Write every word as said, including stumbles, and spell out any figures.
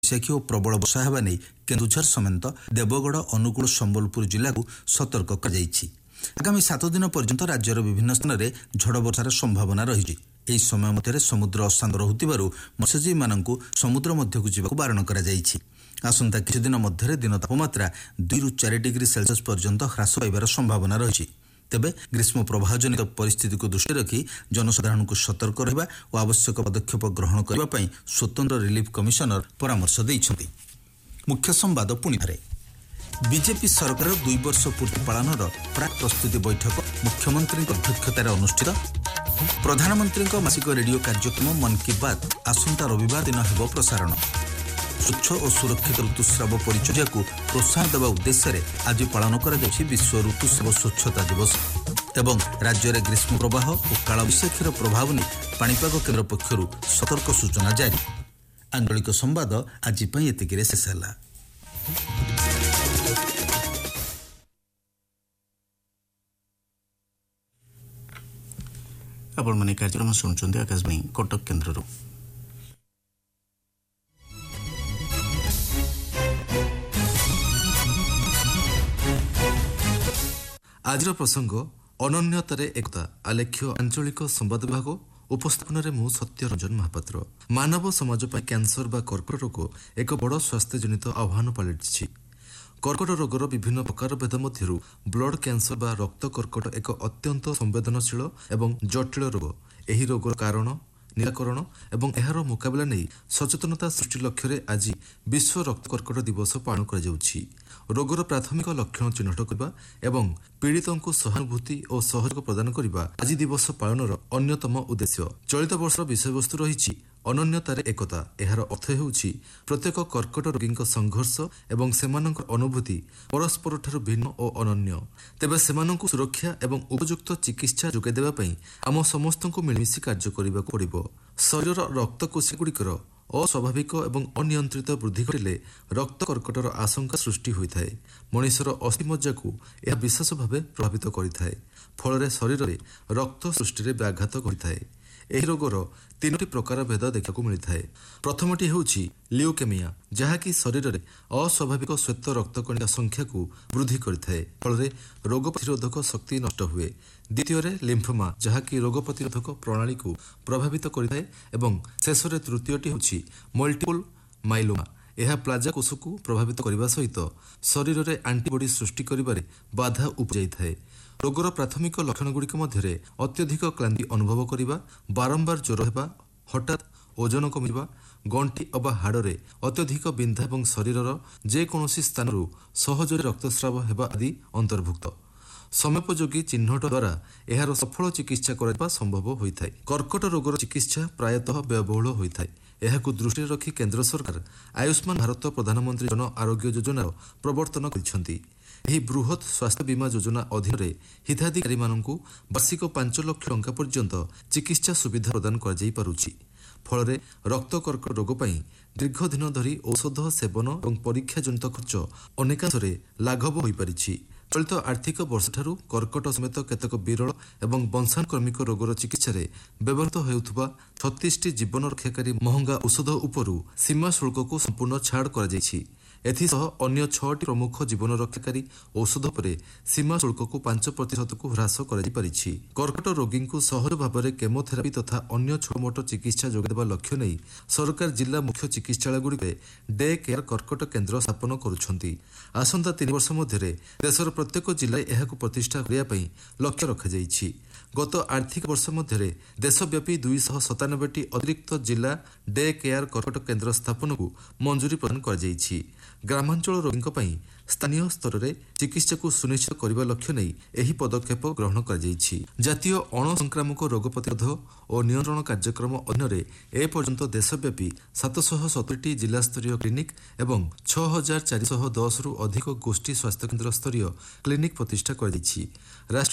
ବୈଶାଖୀ ଓ ପ୍ରବଳ ବର୍ଷା ହେବା ନେଇ କେନ୍ଦୁଝର ସମେତ ଦେବଗଡ଼, ଅନୁଗୁଳ, ସମ୍ବଲପୁର ଜିଲ୍ଲାକୁ ସତର୍କ କରାଯାଇଛି। ଆଗାମୀ ସାତ ଦିନ ପର୍ଯ୍ୟନ୍ତ ରାଜ୍ୟର ବିଭିନ୍ନ ସ୍ଥାନରେ ଝଡ଼ ବର୍ଷାର ସମ୍ଭାବନା ରହିଛି। ଏହି ସମୟ ମଧ୍ୟରେ ସମୁଦ୍ର ଅଶାନ୍ତ ରହୁଥିବାରୁ ମତ୍ସ୍ୟଜୀବୀମାନଙ୍କୁ ସମୁଦ୍ର ମଧ୍ୟକୁ ଯିବାକୁ ବାରଣ କରାଯାଇଛି। ଆସନ୍ତା କିଛିଦିନ ମଧ୍ୟରେ ଦିନ ତାପମାତ୍ରା ଦୁଇରୁ ଚାରି ଡିଗ୍ରୀ ସେଲସିୟସ୍ ପର୍ଯ୍ୟନ୍ତ ହ୍ରାସ ପାଇବାର ସମ୍ଭାବନା ରହିଛି। ତେବେ ଗ୍ରୀଷ୍ମ ପ୍ରବାହଜନିତ ପରିସ୍ଥିତିକୁ ଦୃଷ୍ଟିରେ ରଖି ଜନସାଧାରଣଙ୍କୁ ସତର୍କ ରହିବା ଓ ଆବଶ୍ୟକ ପଦକ୍ଷେପ ଗ୍ରହଣ କରିବା ପାଇଁ ସ୍ୱତନ୍ତ୍ର ରିଲିଫ୍ କମିଶନର ପରାମର୍ଶ ଦେଇଛନ୍ତି। ମୁଖ୍ୟ ସମ୍ବାଦ ପୁଣି ଥରେ। ବିଜେପି ସରକାରର ଦୁଇ ବର୍ଷ ପୂର୍ତ୍ତି ପାଳନର ପ୍ରାକ୍ ପ୍ରସ୍ତୁତି ବୈଠକ ମୁଖ୍ୟମନ୍ତ୍ରୀଙ୍କ ଅଧ୍ୟକ୍ଷତାରେ ଅନୁଷ୍ଠିତ। ପ୍ରଧାନମନ୍ତ୍ରୀଙ୍କ ମାସିକ ରେଡିଓ କାର୍ଯ୍ୟକ୍ରମ ମନ୍ କି ବାତ୍ ଆସନ୍ତା ରବିବାର ଦିନ ହେବ ପ୍ରସାରଣ। ସ୍ୱଚ୍ଛ ଓ ସୁରକ୍ଷିତ ଋତୁସ୍ରାବ ପରିଚର୍ଯାକୁ ପ୍ରୋତ୍ସାହନ ଦେବା ଉଦ୍ଦେଶ୍ୟରେ ଆଜି ପାଳନ କରାଯାଉଛି ବିଶ୍ୱ ଋତୁସ୍ରାବ ସ୍ୱଚ୍ଛତା ଦିବସ। ଏବଂ ରାଜ୍ୟରେ ଗ୍ରୀଷ୍ମ ପ୍ରବାହ ଓ କାଳବୈଶାଖୀର ପ୍ରଭାବ ନେଇ ପାଣିପାଗ କେନ୍ଦ୍ର ପକ୍ଷରୁ ସତର୍କ ସୂଚନା ଜାରି। ଆଞ୍ଚଳିକ ସମ୍ବାଦ ଆଜି ପାଇଁ ଏତିକିରେ ଶେଷ ହେଲା। ଆପଣମାନେ କାର୍ଯ୍ୟକ୍ରମ ଶୁଣୁଛନ୍ତି ଆକାଶବାଣୀ କଟକ କେନ୍ଦ୍ରରୁ। ଆଜିର ପ୍ରସଙ୍ଗ ଅନନ୍ୟତାରେ ଏକତା, ଆଲେଖ୍ୟ ଆଞ୍ଚଳିକ ସମ୍ବାଦ ବିଭାଗ। ଉପସ୍ଥାପନାରେ ମୁଁ ସତ୍ୟରଞ୍ଜନ ମହାପାତ୍ର। ମାନବ ସମାଜ ପାଇଁ କ୍ୟାନ୍ସର ବା କର୍କଟ ରୋଗ ଏକ ବଡ଼ ସ୍ୱାସ୍ଥ୍ୟଜନିତ ଆହ୍ୱାନ ପାଲଟିଛି। କର୍କଟ ରୋଗର ବିଭିନ୍ନ ପ୍ରକାର ଭେଦ ମଧ୍ୟରୁ ବ୍ଲଡ୍ କ୍ୟାନ୍ସର ବା ରକ୍ତ କର୍କଟ ଏକ ଅତ୍ୟନ୍ତ ସମ୍ବେଦନଶୀଳ ଏବଂ ଜଟିଳ ରୋଗ। ଏହି ରୋଗର କାରଣ, ନିରାକରଣ ଏବଂ ଏହାର ମୁକାବିଲା ନେଇ ସଚେତନତା ସୃଷ୍ଟି ଲକ୍ଷ୍ୟରେ ଆଜି ବିଶ୍ୱ ରକ୍ତ କର୍କଟ ଦିବସ ପାଳନ କରାଯାଉଛି। ରୋଗର ପ୍ରାଥମିକ ଲକ୍ଷଣ ଚିହ୍ନଟ କରିବା ଏବଂ ପୀଡ଼ିତଙ୍କୁ ସହାନୁଭୂତି ଓ ସହଯୋଗ ପ୍ରଦାନ କରିବା ଆଜି ଦିବସ ପାଳନର ଅନ୍ୟତମ ଉଦ୍ଦେଶ୍ୟ। ଚଳିତ ବର୍ଷର ବିଷୟବସ୍ତୁ ରହିଛି ଅନନ୍ୟତାରେ ଏକତା। ଏହାର ଅର୍ଥ ହେଉଛି ପ୍ରତ୍ୟେକ କର୍କଟ ରୋଗୀଙ୍କ ସଂଘର୍ଷ ଏବଂ ସେମାନଙ୍କ ଅନୁଭୂତି ପରସ୍ପରଠାରୁ ଭିନ୍ନ ଓ ଅନନ୍ୟ। ତେବେ ସେମାନଙ୍କୁ ସୁରକ୍ଷା ଏବଂ ଉପଯୁକ୍ତ ଚିକିତ୍ସା ଯୋଗାଇ ଦେବା ପାଇଁ ଆମ ସମସ୍ତଙ୍କୁ ମିଳିମିଶି କାର୍ଯ୍ୟ କରିବାକୁ ପଡ଼ିବ। ଶରୀରର ରକ୍ତକୋଷଗୁଡ଼ିକର ଅସ୍ୱାଭାବିକ ଏବଂ ଅନିୟନ୍ତ୍ରିତ ବୃଦ୍ଧି ଘଟିଲେ ରକ୍ତ କର୍କଟର ଆଶଙ୍କା ସୃଷ୍ଟି ହୋଇଥାଏ। ମଣିଷର ଅସ୍ଥିମଜ୍ଜାକୁ ଏହା ବିଶେଷ ଭାବେ ପ୍ରଭାବିତ କରିଥାଏ। ଫଳରେ ଶରୀରରେ ରକ୍ତ ସୃଷ୍ଟିରେ ବ୍ୟାଘାତ ଘଟିଥାଏ। ଏହି ରୋଗର ତିନୋଟି ପ୍ରକାର ଭେଦ ଦେଖିବାକୁ ମିଳିଥାଏ। ପ୍ରଥମଟି ହେଉଛି ଲିଉକେମିଆ, ଯାହାକି ଶରୀରରେ ଅସ୍ୱାଭାବିକ ଶ୍ୱେତ ରକ୍ତକଣିକା ସଂଖ୍ୟାକୁ ବୃଦ୍ଧି କରିଥାଏ, ଫଳରେ ରୋଗ ପ୍ରତିରୋଧକ ଶକ୍ତି ନଷ୍ଟ ହୁଏ। ଦ୍ୱିତୀୟରେ ଲିମ୍ଫୋମା, ଯାହାକି ରୋଗ ପ୍ରତିରୋଧକ ପ୍ରଣାଳୀକୁ ପ୍ରଭାବିତ କରିଥାଏ। ଏବଂ ଶେଷରେ ତୃତୀୟଟି ହେଉଛି ମଲ୍ଟିପଲ୍ ମାଇଲୋମା। ଏହା ପ୍ଲାଜା କୋଷକୁ ପ୍ରଭାବିତ କରିବା ସହିତ ଶରୀରରେ ଆଣ୍ଟିବଡି ସୃଷ୍ଟି କରିବାରେ ବାଧା ଉପୁଜାଇଥାଏ। ରୋଗର ପ୍ରାଥମିକ ଲକ୍ଷଣଗୁଡ଼ିକ ମଧ୍ୟରେ ଅତ୍ୟଧିକ କ୍ଳାନ୍ତି ଅନୁଭବ କରିବା, ବାରମ୍ବାର ଜ୍ୱର ହେବା, ହଠାତ୍ ଓଜନ କମିବା, ଗଣ୍ଠି ଅବା ହାଡ଼ରେ ଅତ୍ୟଧିକ ବିନ୍ଧା ଏବଂ ଶରୀରର ଯେକୌଣସି ସ୍ଥାନରୁ ସହଜରେ ରକ୍ତସ୍ରାବ ହେବା ଆଦି ଅନ୍ତର୍ଭୁକ୍ତ। ସମୟୋପଯୋଗୀ ଚିହ୍ନଟ ଦ୍ୱାରା ଏହାର ସଫଳ ଚିକିତ୍ସା କରାଯିବା ସମ୍ଭବ ହୋଇଥାଏ। କର୍କଟ ରୋଗର ଚିକିତ୍ସା ପ୍ରାୟତଃ ବ୍ୟୟବହୁଳ ହୋଇଥାଏ। ଏହାକୁ ଦୃଷ୍ଟିରେ ରଖି କେନ୍ଦ୍ର ସରକାର ଆୟୁଷ୍ମାନ ଭାରତ ପ୍ରଧାନମନ୍ତ୍ରୀ ଜନ ଆରୋଗ୍ୟ ଯୋଜନାର ପ୍ରବର୍ତ୍ତନ କରିଛନ୍ତି। ଏହି ବୃହତ୍ ସ୍ୱାସ୍ଥ୍ୟ ବୀମା ଯୋଜନା ଅଧୀନରେ ହିତାଧିକାରୀମାନଙ୍କୁ ବାର୍ଷିକ ପାଞ୍ଚ ଲକ୍ଷ ଟଙ୍କା ପର୍ଯ୍ୟନ୍ତ ଚିକିତ୍ସା ସୁବିଧା ପ୍ରଦାନ କରାଯାଇପାରୁଛି। ଫଳରେ ରକ୍ତ କର୍କଟ ରୋଗ ପାଇଁ ଦୀର୍ଘ ଦିନ ଧରି ଔଷଧ ସେବନ ଏବଂ ପରୀକ୍ଷାଜନିତ ଖର୍ଚ୍ଚ ଅନେକାଂଶରେ ଲାଘବ ହୋଇପାରିଛି। ଚଳିତ ଆର୍ଥିକ ବର୍ଷଠାରୁ କର୍କଟ ସମେତ କେତେକ ବିରଳ ଏବଂ ବଂଶାନୁକ୍ରମିକ ରୋଗର ଚିକିତ୍ସାରେ ବ୍ୟବହୃତ ହେଉଥିବା ଛତିଶଟି ଜୀବନ ରକ୍ଷାକାରୀ ମହଙ୍ଗା ଔଷଧ ଉପରୁ ସୀମା ଶୁଳ୍କକୁ ସମ୍ପୂର୍ଣ୍ଣ ଛାଡ଼ କରାଯାଇଛି। ଏଥିସହ ଅନ୍ୟ ଛଅଟି ପ୍ରମୁଖ ଜୀବନ ରକ୍ଷାକାରୀ ଔଷଧ ଉପରେ ସୀମା ଶୁଳ୍କକୁ ପାଞ୍ଚ ପ୍ରତିଶତକୁ ହ୍ରାସ କରାଯାଇପାରିଛି। କର୍କଟ ରୋଗୀଙ୍କୁ ସହଜ ଭାବରେ କେମୋଥେରାପି ତଥା ଅନ୍ୟ ଛୋଟମୋଟ ଚିକିତ୍ସା ଯୋଗାଇଦେବା ଲକ୍ଷ୍ୟ ନେଇ ସରକାର ଜିଲ୍ଲା ମୁଖ୍ୟ ଚିକିତ୍ସାଳୟଗୁଡ଼ିକରେ ଡେ କେୟାର କର୍କଟ କେନ୍ଦ୍ର ସ୍ଥାପନ କରୁଛନ୍ତି। ଆସନ୍ତା ତିନି ବର୍ଷ ମଧ୍ୟରେ ଦେଶର ପ୍ରତ୍ୟେକ ଜିଲ୍ଲାରେ ଏହାକୁ ପ୍ରତିଷ୍ଠା କରିବା ପାଇଁ ଲକ୍ଷ୍ୟ ରଖାଯାଇଛି। ଗତ ଆର୍ଥିକ ବର୍ଷ ମଧ୍ୟରେ ଦେଶବ୍ୟାପୀ ଦୁଇଶହ ସତାନବେଟି ଅତିରିକ୍ତ ଜିଲ୍ଲା ଡେ କେୟାର କର୍କଟ କେନ୍ଦ୍ର ସ୍ଥାପନକୁ ମଞ୍ଜୁରୀ ପ୍ରଦାନ କରାଯାଇଛି। ଗ୍ରାମାଞ୍ଚଳ ରୋଗୀଙ୍କ ପାଇଁ ସ୍ଥାନୀୟ ସ୍ତରରେ ଚିକିତ୍ସାକୁ ସୁନିଶ୍ଚିତ କରିବା ଲକ୍ଷ୍ୟ ନେଇ ଏହି ପଦକ୍ଷେପ ଗ୍ରହଣ କରାଯାଇଛି। ଜାତୀୟ ଅଣସଂକ୍ରାମକ ରୋଗ ପ୍ରତିରୋଧ ଓ ନିୟନ୍ତ୍ରଣ କାର୍ଯ୍ୟକ୍ରମ ଅଧୀନରେ ଏପର୍ଯ୍ୟନ୍ତ ଦେଶବ୍ୟାପୀ ସାତଶହ ସତୁରିଟି ଜିଲ୍ଲାସ୍ତରୀୟ କ୍ଲିନିକ୍ ଏବଂ ଛଅ ହଜାର ଚାରିଶହ ଦଶରୁ ଅଧିକ ଗୋଷ୍ଠୀ ସ୍ୱାସ୍ଥ୍ୟକେନ୍ଦ୍ର ସ୍ତରୀୟ କ୍ଲିନିକ୍ ପ୍ରତିଷ୍ଠା କରାଯାଇଛି।